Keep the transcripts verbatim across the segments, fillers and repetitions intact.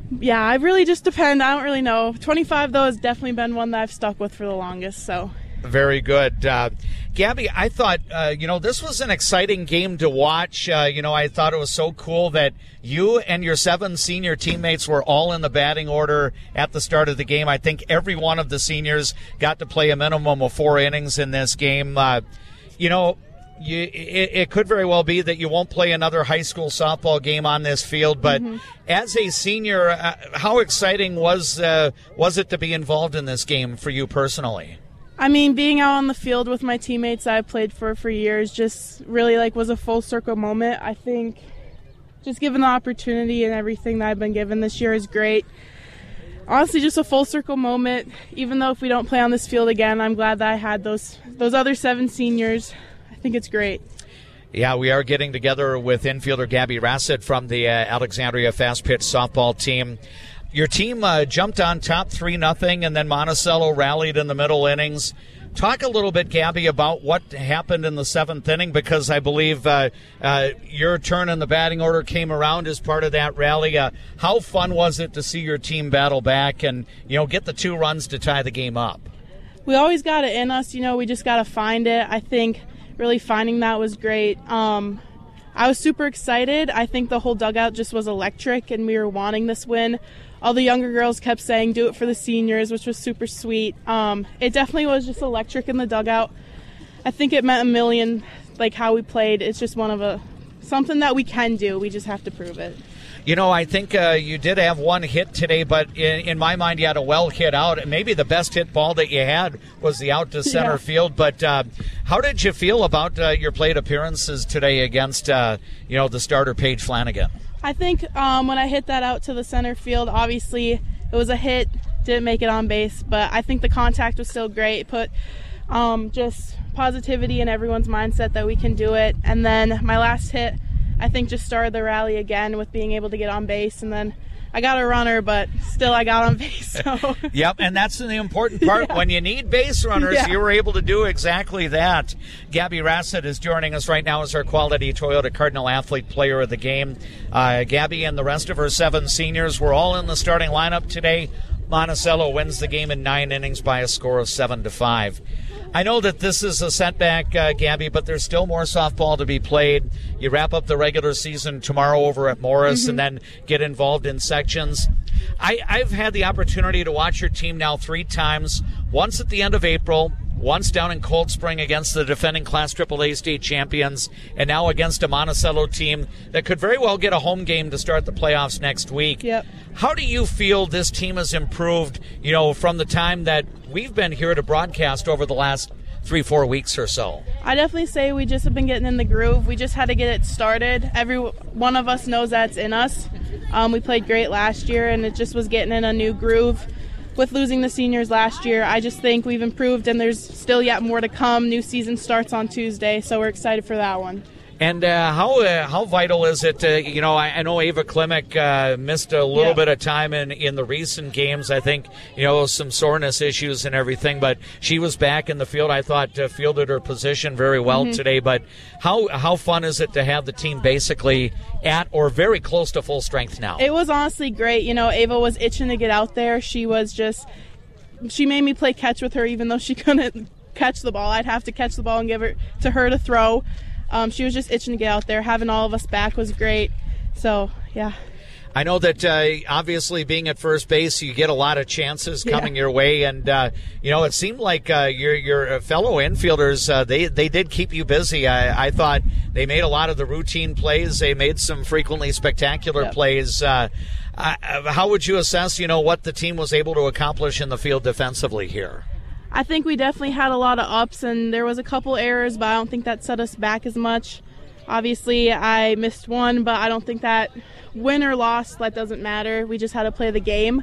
Yeah, I really just depend. I don't really know. twenty-five, though, has definitely been one that I've stuck with for the longest, so. Very good. Uh, Gabby, I thought, uh, you know, this was an exciting game to watch. Uh, you know, I thought it was so cool that you and your seven senior teammates were all in the batting order at the start of the game. I think every one of the seniors got to play a minimum of four innings in this game. Uh, you know, you, it, it could very well be that you won't play another high school softball game on this field, but mm-hmm. as a senior, uh, how exciting was uh, was it to be involved in this game for you personally? I mean, being out on the field with my teammates I played for for years just really like was a full circle moment. I think just given the opportunity and everything that I've been given this year is great. Honestly, just a full circle moment. Even though if we don't play on this field again, I'm glad that I had those those other seven seniors. I think it's great. Yeah, we are getting together with infielder Gabby Rassett from the uh, Alexandria Fast Pitch softball team. Your team uh, jumped on top three nothing, and then Monticello rallied in the middle innings. Talk a little bit, Gabby, about what happened in the seventh inning, because I believe uh, uh, your turn in the batting order came around as part of that rally. Uh, how fun was it to see your team battle back and, you know, get the two runs to tie the game up? We always got it in us. You know, we just got to find it. I think really finding that was great. Um, I was super excited. I think the whole dugout just was electric, and we were wanting this win. All the younger girls kept saying, do it for the seniors, which was super sweet. Um, it definitely was just electric in the dugout. I think it meant a million, like how we played. It's just one of a something that we can do. We just have to prove it. You know, I think uh, you did have one hit today, but in, in my mind, you had a well hit out. Maybe the best hit ball that you had was the out to center yeah. field. But uh, how did you feel about uh, your plate appearances today against, uh, you know, the starter Paige Flanagan? I think um, when I hit that out to the center field, obviously it was a hit, didn't make it on base, but I think the contact was still great. It put um, just positivity in everyone's mindset that we can do it. And then my last hit, I think, just started the rally again with being able to get on base. And then I got a runner, but still I got on base. So. Yep, and that's the important part. Yeah. When you need base runners, yeah. you were able to do exactly that. Gabby Rassett is joining us right now as our Quality Toyota Cardinal Athlete Player of the Game. Uh, Gabby and the rest of her seven seniors were all in the starting lineup today. Monticello wins the game in nine innings by a score of seven to five. I know that this is a setback, uh, Gabby, but there's still more softball to be played. You wrap up the regular season tomorrow over at Morris mm-hmm. and then get involved in sections. I, I've had the opportunity to watch your team now three times, once at the end of April, once down in Cold Spring against the defending Class triple A state champions, and now against a Monticello team that could very well get a home game to start the playoffs next week. Yep. How do you feel this team has improved, you know, from the time that we've been here to broadcast over the last three, four weeks or so? I definitely say we just have been getting in the groove. We just had to get it started. Every one of us knows that's in us. Um, we played great last year, and it just was getting in a new groove. With losing the seniors last year, I just think we've improved, and there's still yet more to come. New season starts on Tuesday, so we're excited for that one. And uh, how uh, how vital is it? Uh, you know, I, I know Ava Klimek uh, missed a little yeah. bit of time in, in the recent games. I think, you know, some soreness issues and everything, but she was back in the field. I thought uh, fielded her position very well mm-hmm. today. But how how fun is it to have the team basically at or very close to full strength now? It was honestly great. You know, Ava was itching to get out there. She was just she made me play catch with her, even though she couldn't catch the ball. I'd have to catch the ball and give it to her to throw. Um, she was just itching to get out there. Having all of us back was great. So, yeah. I know that uh, obviously being at first base, you get a lot of chances coming yeah. your way. And, uh, you know, it seemed like uh, your your fellow infielders, uh, they, they did keep you busy. I, I thought they made a lot of the routine plays. They made some frequently spectacular yep. plays. Uh, uh, how would you assess, you know, what the team was able to accomplish in the field defensively here? I think we definitely had a lot of ups, and there was a couple errors, but I don't think that set us back as much. Obviously, I missed one, but I don't think that win or loss, that doesn't matter. We just had to play the game.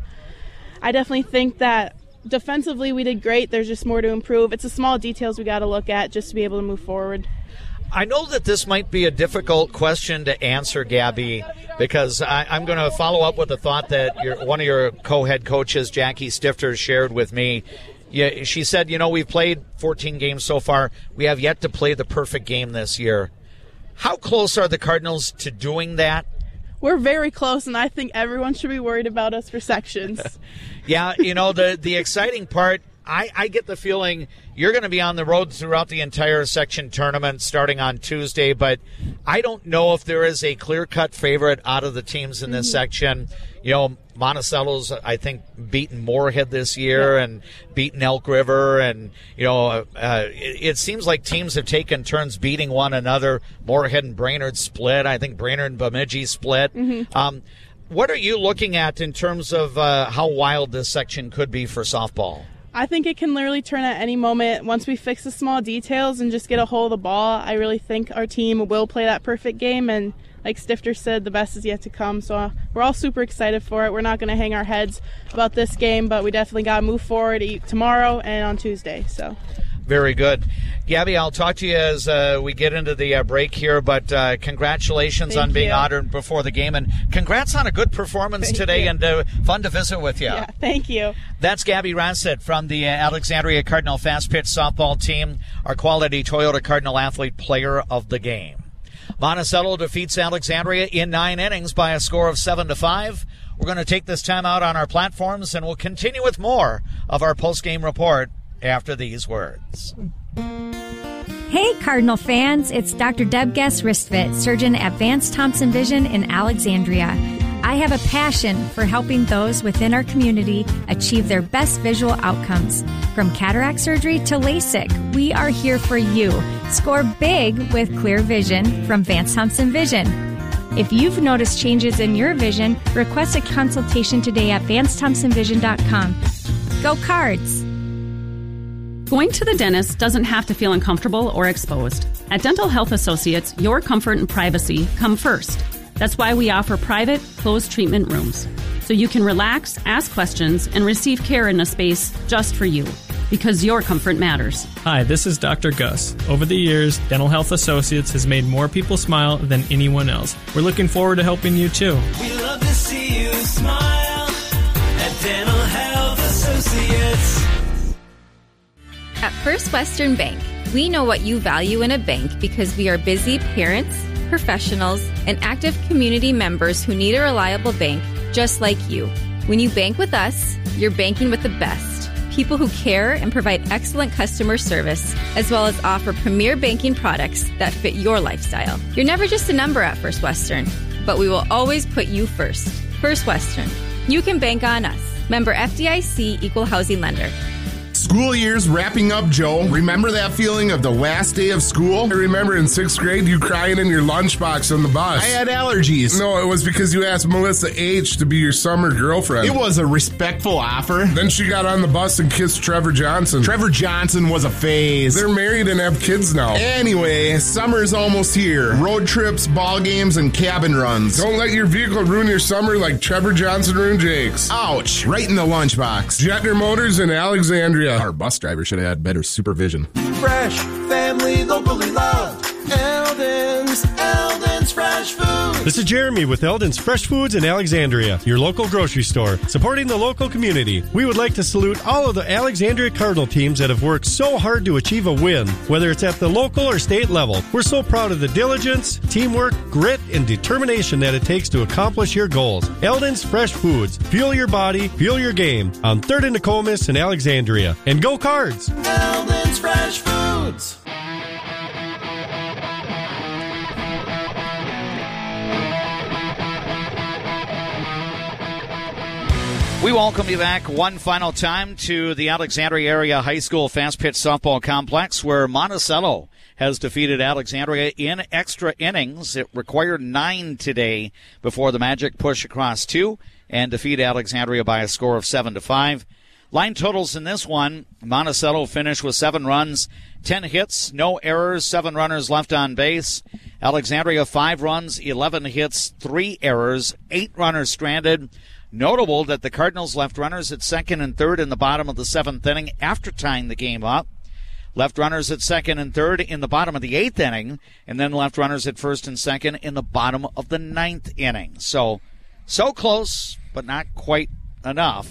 I definitely think that defensively we did great. There's just more to improve. It's the small details we got to look at just to be able to move forward. I know that this might be a difficult question to answer, Gabby, because I, I'm going to follow up with a thought that your, one of your co-head coaches, Jackie Stifter, shared with me. Yeah, she said, you know, we've played fourteen games so far. We have yet to play the perfect game this year. How close are the Cardinals to doing that? we're very close, and I think everyone should be worried about us for sections. Yeah, you know, the, the exciting part, I, I get the feeling you're going to be on the road throughout the entire section tournament starting on Tuesday, but I don't know if there is a clear-cut favorite out of the teams in this mm-hmm. section. You know, Monticello's, I think, beaten Moorhead this year and beaten Elk River, and, you know, uh, it, it seems like teams have taken turns beating one another. Moorhead and Brainerd split. I think Brainerd and Bemidji split. Mm-hmm. Um, what are you looking at in terms of uh, how wild this section could be for softball? I think it can literally turn at any moment. Once we fix the small details and just get a hold of the ball, I really think our team will play that perfect game. And like Stifter said, the best is yet to come. So uh, we're all super excited for it. We're not going to hang our heads about this game, but we definitely got to move forward tomorrow and on Tuesday. So. Very good. Gabby, I'll talk to you as uh, we get into the uh, break here, but uh, congratulations Thank on being you. honored before the game, and congrats on a good performance Thank today, you. and uh, fun to visit with you. Yeah, thank you. That's Gabby Rassett from the uh, Alexandria Cardinal Fast Pitch Softball Team, our Quality Toyota Cardinal Athlete Player of the Game. Monticello defeats Alexandria in nine innings by a score of seven to five. We're going to take this time out on our platforms, and we'll continue with more of our post-game report after these words. Hey, Cardinal fans, it's Doctor Deb Guess-Ristvit, surgeon at Vance Thompson Vision in Alexandria. I have a passion for helping those within our community achieve their best visual outcomes. From cataract surgery to LASIK, we are here for you. Score big with clear vision from Vance Thompson Vision. If you've noticed changes in your vision, request a consultation today at vance thompson vision dot com. Go Cards! Going to the dentist doesn't have to feel uncomfortable or exposed. At Dental Health Associates, your comfort and privacy come first. That's why we offer private, closed treatment rooms, so you can relax, ask questions, and receive care in a space just for you, because your comfort matters. Hi, this is Doctor Gus. Over the years, Dental Health Associates has made more people smile than anyone else. We're looking forward to helping you, too. We love to see you smile at Dental Health Associates. At First Western Bank, we know what you value in a bank because we are busy parents, professionals, and active community members who need a reliable bank just like you. When you bank with us, you're banking with the best. People who care and provide excellent customer service, as well as offer premier banking products that fit your lifestyle. You're never just a number at First Western, but we will always put you first. First Western. You can bank on us. Member F D I C Equal Housing Lender. School year's wrapping up, Joe. Remember that feeling of the last day of school? I remember in sixth grade you crying in your lunchbox on the bus. I had allergies. No, it was because you asked Melissa H. to be your summer girlfriend. It was a respectful offer. Then she got on the bus and kissed Trevor Johnson. Trevor Johnson was a phase. They're married and have kids now. Anyway, summer's almost here. Road trips, ball games, and cabin runs. Don't let your vehicle ruin your summer like Trevor Johnson ruined Jake's. Ouch. Right in the lunchbox. Jetner Motors in Alexandria. Our bus driver should have had better supervision. Fresh, family, locally loved. Eldon's, Eldon's Fresh Foods. This is Jeremy with Eldon's Fresh Foods in Alexandria, your local grocery store, supporting the local community. We would like to salute all of the Alexandria Cardinal teams that have worked so hard to achieve a win, whether it's at the local or state level. We're so proud of the diligence, teamwork, grit, and determination that it takes to accomplish your goals. Eldon's Fresh Foods. Fuel your body, fuel your game. On third and Nokomis in Alexandria. And go Cards! Eldon's Fresh Foods. We welcome you back one final time to the Alexandria Area High School Fast Pitch Softball Complex, where Monticello has defeated Alexandria in extra innings. It required nine today before the Magic push across two and defeat Alexandria by a score of seven to five. Line totals in this one: Monticello finished with seven runs, ten hits, no errors, seven runners left on base. Alexandria five runs, eleven hits, three errors, eight runners stranded. Notable that the Cardinals left runners at second and third in the bottom of the seventh inning after tying the game up. Left runners at second and third in the bottom of the eighth inning, and then left runners at first and second in the bottom of the ninth inning. So, so close, but not quite enough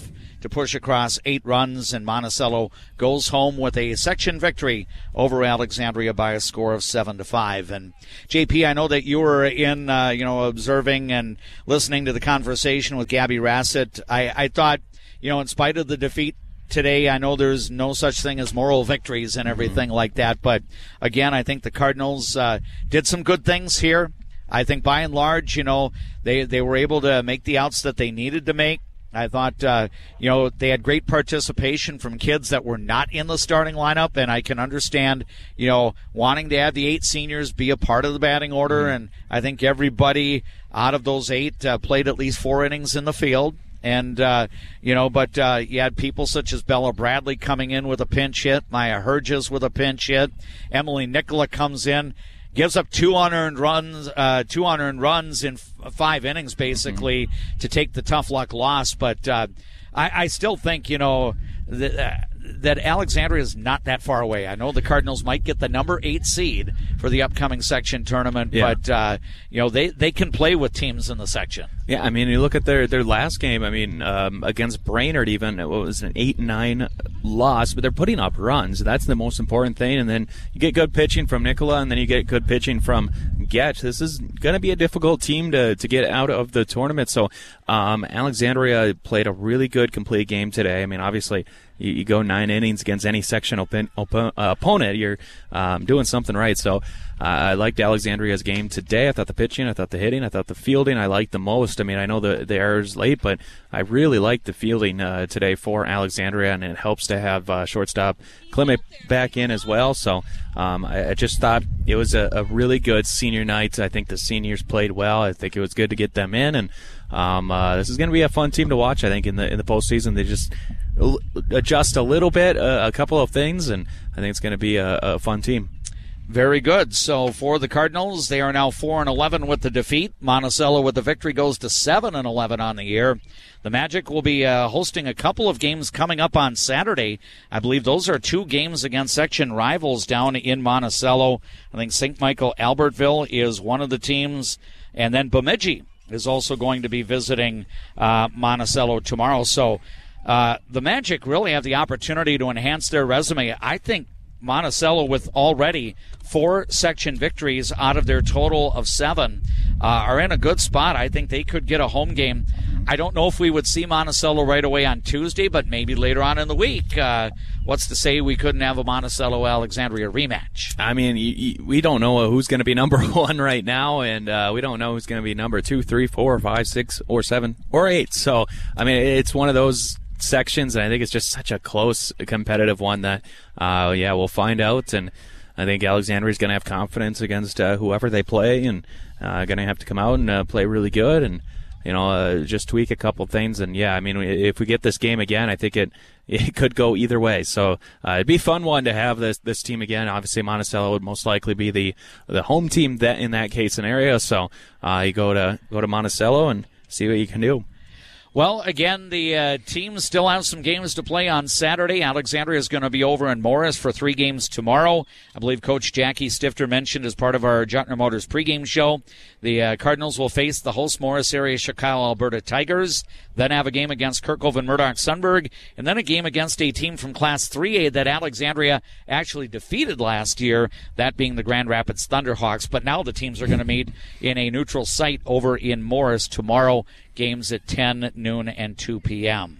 to push across eight runs, and Monticello goes home with a section victory over Alexandria by a score of seven to five. And J P, I know that you were in, uh, you know, observing and listening to the conversation with Gabby Rassett. I, I thought, you know, in spite of the defeat today, I know there's no such thing as moral victories and everything mm-hmm. like that. But again, I think the Cardinals uh, did some good things here. I think by and large, you know, they, they were able to make the outs that they needed to make. I thought, uh, you know, they had great participation from kids that were not in the starting lineup, and I can understand, you know, wanting to have the eight seniors be a part of the batting order, mm-hmm. and I think everybody out of those eight uh, played at least four innings in the field. And, uh, you know, but uh, you had people such as Bella Bradley coming in with a pinch hit, Maya Herges with a pinch hit, Emily Nicola comes in, gives up two unearned runs, uh, two unearned runs in f- five innings, basically, mm-hmm. to take the tough luck loss. But uh, I, I still think, you know, that, uh, that Alexandria is not that far away. I know the Cardinals might get the number eight seed for the upcoming section tournament, yeah. but uh, you know, they, they can play with teams in the section. Yeah, I mean, you look at their, their last game, I mean, um, against Brainerd even, it was an eight nine loss, but they're putting up runs. That's the most important thing. And then you get good pitching from Nicola, and then you get good pitching from Getch. This is going to be a difficult team to, to get out of the tournament. So um, Alexandria played a really good, complete game today. I mean, obviously, you, you go nine innings against any section open, open, uh, opponent, you're um, doing something right. So uh, I liked Alexandria's game today. I thought the pitching, I thought the hitting, I thought the fielding I liked the most. I mean, I know the, the errors late, but I really liked the fielding uh, today for Alexandria, and it helps to have uh, shortstop Clement back in as well. So um, I, I just thought it was a, a really good senior night. I think the seniors played well. I think it was good to get them in, and um, uh, this is going to be a fun team to watch. I think in the in the postseason they just adjust a little bit, uh, a couple of things, and I think it's going to be a, a fun team. Very good. So for the Cardinals, they are now four and eleven with the defeat. Monticello with the victory goes to seven and eleven on the year. The Magic will be uh, hosting a couple of games coming up on Saturday. I believe those are two games against section rivals down in Monticello. I think Saint Michael Albertville is one of the teams, and then Bemidji is also going to be visiting uh, Monticello tomorrow. So uh, the Magic really have the opportunity to enhance their resume. I think Monticello, with already four section victories out of their total of seven, uh, are in a good spot. I think they could get a home game. I don't know if we would see Monticello right away on Tuesday, but maybe later on in the week. Uh, what's to say we couldn't have a Monticello-Alexandria rematch? I mean, y- y- we don't know who's going to be number one right now, and uh, we don't know who's going to be number two, three, four, five, six, or seven, or eight. So, I mean, it's one of those sections, and I think it's just such a close, competitive one that, uh, yeah, we'll find out. And I think Alexandria's going to have confidence against uh, whoever they play, and uh, going to have to come out and uh, play really good, and you know, uh, just tweak a couple things. And yeah, I mean, if we get this game again, I think it it could go either way. So uh, it'd be a fun one to have this this team again. Obviously, Monticello would most likely be the the home team that in that case scenario. So uh, you go to go to Monticello and see what you can do. Well, again, the uh, teams still have some games to play on Saturday. Alexandria is going to be over in Morris for three games tomorrow. I believe Coach Jackie Stifter mentioned as part of our Jottner Motors pregame show. The uh, Cardinals will face the host Morris area Chicago Alberta Tigers, then have a game against Kirkhope and Murdoch Sunberg, and then a game against a team from Class three A that Alexandria actually defeated last year, that being the Grand Rapids Thunderhawks. But now the teams are going to meet in a neutral site over in Morris tomorrow. Games at ten, noon, and two p.m.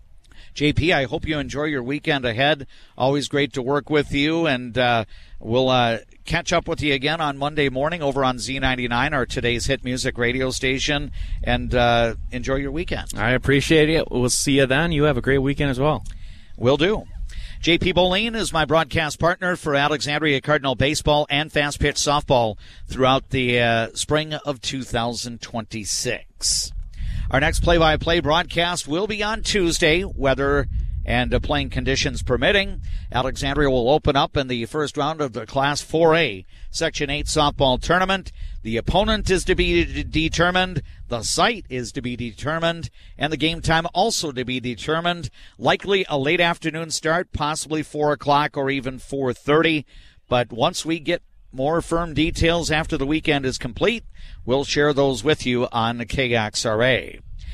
J P, I hope you enjoy your weekend ahead. Always great to work with you, and uh, we'll uh, catch up with you again on Monday morning over on Z ninety-nine, our today's hit music radio station, and uh, enjoy your weekend. I appreciate it. We'll see you then. You have a great weekend as well. Will do. J P Boleen is my broadcast partner for Alexandria Cardinal baseball and fast pitch softball throughout the uh, spring of two thousand twenty-six. Our next play-by-play broadcast will be on Tuesday, weather and uh, playing conditions permitting. Alexandria will open up in the first round of the Class four A Section eight softball tournament. The opponent is to be d- determined, the site is to be determined, and the game time also to be determined. Likely a late afternoon start, possibly four o'clock or even four thirty. But once we get more firm details after the weekend is complete, we'll share those with you on K X R A.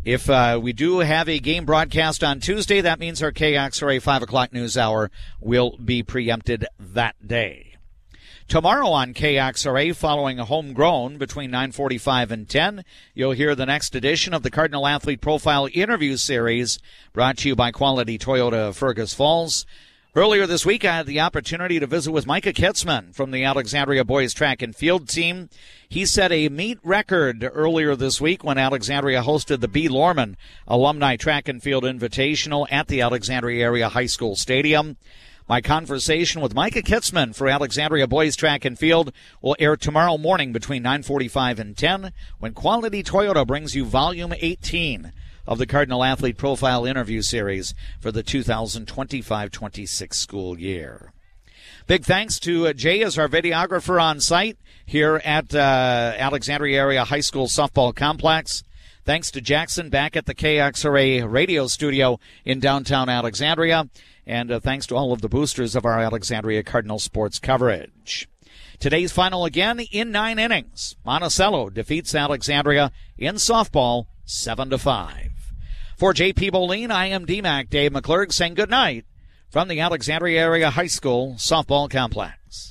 If uh, we do have a game broadcast on Tuesday, that means our K X R A five o'clock news hour will be preempted that day. Tomorrow on K X R A, following a homegrown between nine forty-five and ten, you'll hear the next edition of the Cardinal Athlete Profile Interview Series, brought to you by Quality Toyota of Fergus Falls. Earlier this week, I had the opportunity to visit with Micah Kitzman from the Alexandria Boys Track and Field team. He set a meet record earlier this week when Alexandria hosted the B. Lorman Alumni Track and Field Invitational at the Alexandria Area High School Stadium. My conversation with Micah Kitzman for Alexandria Boys Track and Field will air tomorrow morning between nine forty-five and ten when Quality Toyota brings you Volume eighteen of the Cardinal Athlete Profile Interview Series for the two thousand twenty-five twenty-six school year. Big thanks to uh, Jay as our videographer on site here at uh, Alexandria Area High School Softball Complex. Thanks to Jackson back at the K X R A radio studio in downtown Alexandria. And uh, thanks to all of the boosters of our Alexandria Cardinal sports coverage. Today's final again in nine innings. Monticello defeats Alexandria in softball seven to five. For J P Boleen, I am D MAC Dave McClurg saying good night from the Alexandria Area High School Softball Complex.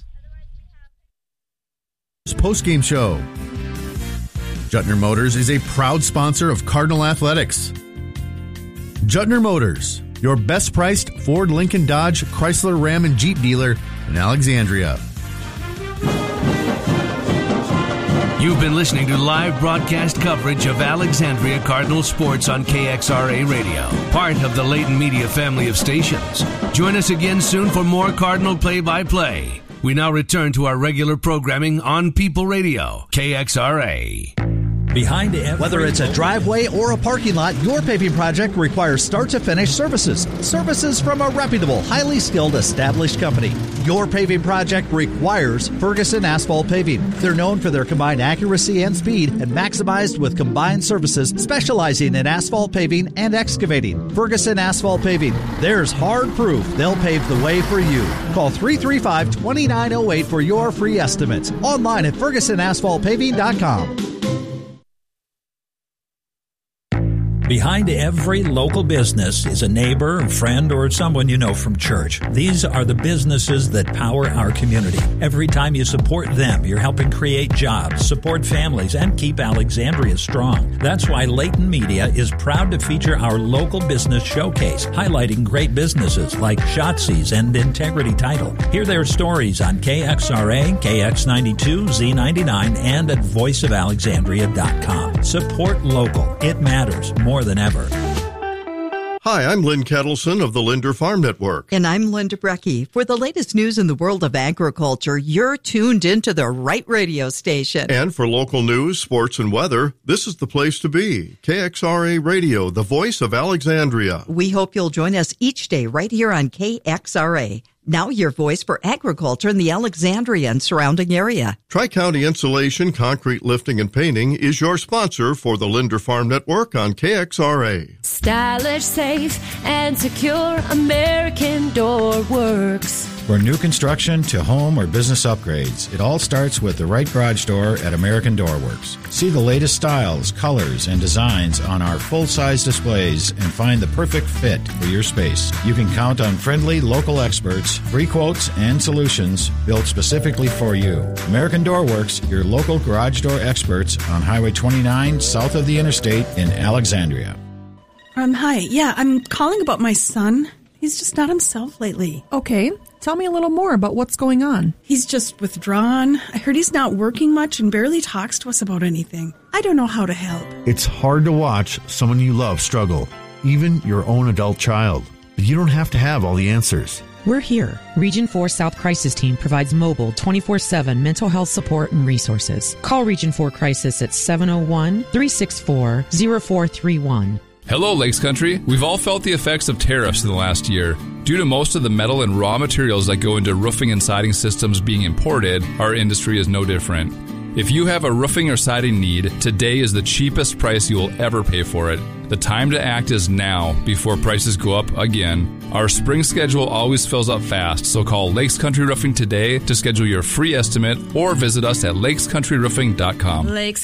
Post-game show. Juttner Motors is a proud sponsor of Cardinal Athletics. Juttner Motors, your best-priced Ford, Lincoln, Dodge, Chrysler, Ram, and Jeep dealer in Alexandria. You've been listening to live broadcast coverage of Alexandria Cardinal sports on K X R A Radio, part of the Leighton Media family of stations. Join us again soon for more Cardinal play-by-play. We now return to our regular programming on People Radio, K X R A. Behind every Whether it's a driveway or a parking lot, your paving project requires start-to-finish services. Services from a reputable, highly skilled, established company. Your paving project requires Ferguson Asphalt Paving. They're known for their combined accuracy and speed and maximized with combined services specializing in asphalt paving and excavating. Ferguson Asphalt Paving. There's hard proof they'll pave the way for you. Call three three five, two nine zero eight for your free estimates. Online at ferguson asphalt paving dot com. Behind every local business is a neighbor, a friend, or someone you know from church. These are the businesses that power our community. Every time you support them, you're helping create jobs, support families, and keep Alexandria strong. That's why Leighton Media is proud to feature our local business showcase, highlighting great businesses like Shotzi's and Integrity Title. Hear their stories on K X R A, K X ninety-two, Z ninety-nine, and at voice of alexandria dot com. Support local. It matters more than ever. Hi, I'm Lynn Kettleson of the Linder Farm Network. And I'm Linda Brecky. For the latest news in the world of agriculture, you're tuned into the right radio station. And for local news, sports, and weather, this is the place to be. K X R A Radio, the voice of Alexandria. We hope you'll join us each day right here on K X R A. Now your voice for agriculture in the Alexandria and surrounding area. Tri-County Insulation, Concrete Lifting and Painting is your sponsor for the Linder Farm Network on K X R A. Stylish, safe, and secure American Door Works. For new construction to home or business upgrades, it all starts with the right garage door at American Door Works. See the latest styles, colors, and designs on our full-size displays and find the perfect fit for your space. You can count on friendly local experts, free quotes, and solutions built specifically for you. American Door Works, your local garage door experts on Highway twenty-nine, south of the interstate in Alexandria. Um, hi. Yeah, I'm calling about my son. He's just not himself lately. Okay. Tell me a little more about what's going on. He's just withdrawn. I heard he's not working much and barely talks to us about anything. I don't know how to help. It's hard to watch someone you love struggle, even your own adult child. But you don't have to have all the answers. We're here. Region four South Crisis Team provides mobile twenty-four seven mental health support and resources. Call Region four Crisis at seven oh one, three six four, oh four three one. Hello, Lakes Country. We've all felt the effects of tariffs in the last year. Due to most of the metal and raw materials that go into roofing and siding systems being imported, our industry is no different. If you have a roofing or siding need, today is the cheapest price you will ever pay for it. The time to act is now, before prices go up again. Our spring schedule always fills up fast, so call Lakes Country Roofing today to schedule your free estimate or visit us at lakes country roofing dot com. Lakes